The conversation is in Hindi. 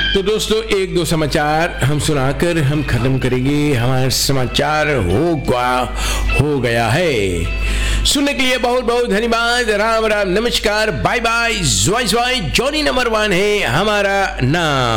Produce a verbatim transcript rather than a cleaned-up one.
तो दोस्तों एक दो समाचार हम सुनाकर हम खत्म करेंगे। हमारा समाचार हो गया हो गया है। सुनने के लिए बहुत बहुत धन्यवाद। राम राम, नमस्कार, bye bye. ज्वाई ज्वाई Johnny number one है हमारा नाम।